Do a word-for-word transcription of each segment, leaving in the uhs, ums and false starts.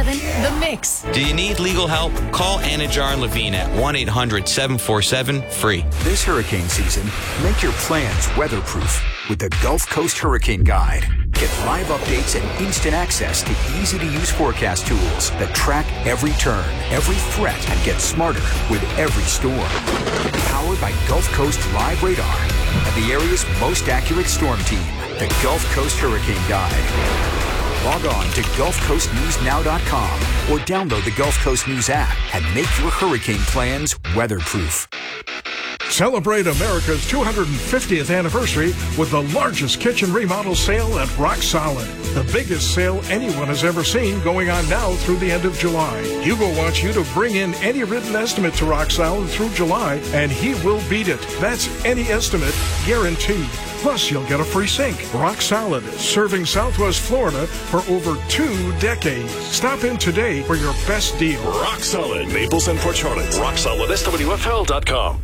seven, The Mix. Do you need legal help? Call Anajar and Levine at one eight hundred seven four seven free. This hurricane season, make your plans weatherproof with the Gulf Coast Hurricane Guide. Get live updates and instant access to easy-to-use forecast tools that track every turn, every threat, and get smarter with every storm. Powered by Gulf Coast Live Radar and the area's most accurate storm team, the Gulf Coast Hurricane Guide. Log on to gulf coast news now dot com or download the Gulf Coast News app and make your hurricane plans weatherproof. Celebrate America's two hundred fiftieth anniversary with the largest kitchen remodel sale at Rock Solid. The biggest sale anyone has ever seen, going on now through the end of July. Hugo wants you to bring in any written estimate to Rock Solid through July, and he will beat it. That's any estimate, guaranteed. Plus, you'll get a free sink. Rock Solid, serving Southwest Florida for over two decades. Stop in today for your best deal. Rock Solid, Naples and Port Charlotte. Rock Solid, S W F L dot com.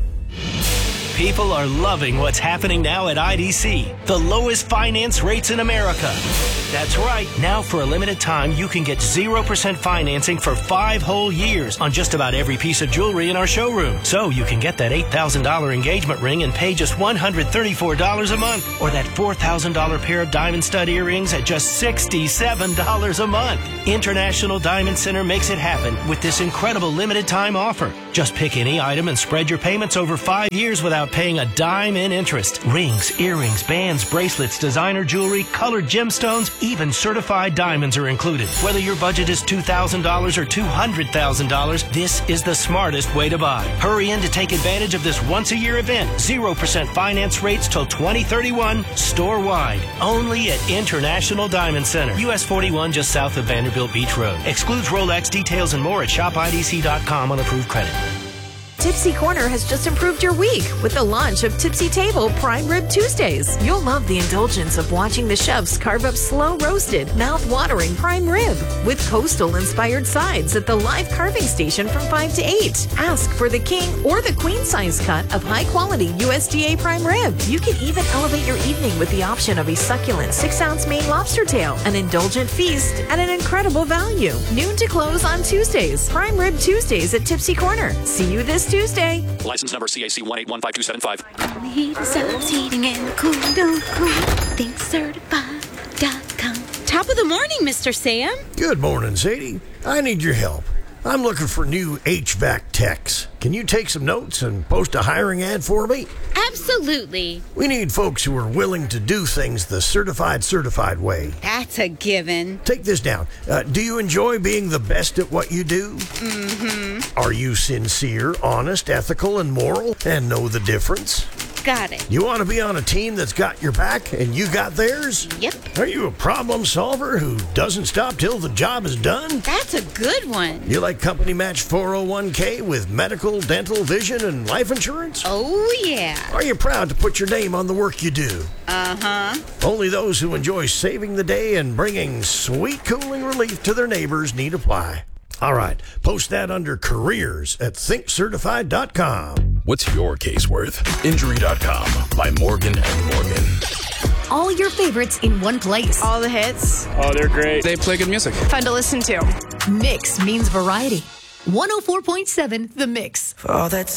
People are loving what's happening now at I D C. The lowest finance rates in America. That's right. Now, for a limited time, you can get zero percent financing for five whole years on just about every piece of jewelry in our showroom. So you can get that eight thousand dollars engagement ring and pay just one hundred thirty-four dollars a month. Or that four thousand dollars pair of diamond stud earrings at just sixty-seven dollars a month. International Diamond Center makes it happen with this incredible limited time offer. Just pick any item and spread your payments over five years without paying a dime in interest. Rings, earrings, bands, bracelets, designer jewelry, colored gemstones, even certified diamonds are included. Whether your budget is two thousand dollars or two hundred thousand dollars, this is the smartest way to buy. Hurry in to take advantage of this once-a-year event. zero percent finance rates till twenty thirty-one, store-wide. Only at International Diamond Center. U S forty-one, just south of Vanderbilt Beach Road. Excludes Rolex. Details and more at shop I D C dot com on approved credit. Tipsy Corner has just improved your week with the launch of Tipsy Table Prime Rib Tuesdays. You'll love the indulgence of watching the chefs carve up slow-roasted, mouth-watering prime rib with coastal-inspired sides at the live carving station from five to eight. Ask for the king or the queen-size cut of high-quality U S D A prime rib. You can even elevate your evening with the option of a succulent six-ounce Maine lobster tail, an indulgent feast at an incredible value. Noon to close on Tuesdays. Prime Rib Tuesdays at Tipsy Corner. See you this Tuesday. License number C A C one eight one five two seven five. Heating, subs, heating, and cool, don't cool. think certified dot com. Top of the morning, Mister Sam. Good morning, Sadie. I need your help. I'm looking for new H V A C techs. Can you take some notes and post a hiring ad for me? Absolutely. We need folks who are willing to do things the certified, certified way. That's a given. Take this down. Uh, do you enjoy being the best at what you do? Mm-hmm. Are you sincere, honest, ethical, and moral, and know the difference? Got it. You want to be on a team that's got your back and you got theirs? Yep. Are you a problem solver who doesn't stop till the job is done? That's a good one. You like company match four oh one k with medical, dental, vision, and life insurance? Oh, yeah. Are you proud to put your name on the work you do? Uh-huh. Only those who enjoy saving the day and bringing sweet cooling relief to their neighbors need apply. All right, post that under careers at think certified dot com. What's your case worth? Injury dot com by Morgan and Morgan. All your favorites in one place. All the hits. Oh, they're great. They play good music. Fun to listen to. Mix means variety. one oh four point seven The Mix. For all that